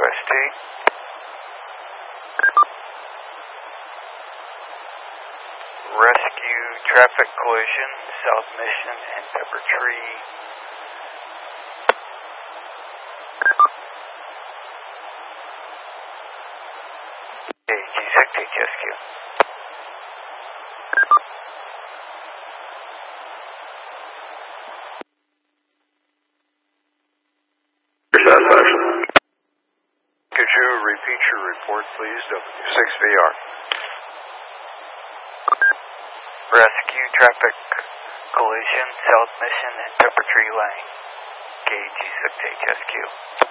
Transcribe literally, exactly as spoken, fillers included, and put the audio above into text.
S T. Rescue traffic collision, South Mission and Pepper Tree. K G six H S Q. Could you repeat your report, please? W six V R. Rescue traffic collision, South Mission and Pepper Tree Lane. K G six H S Q.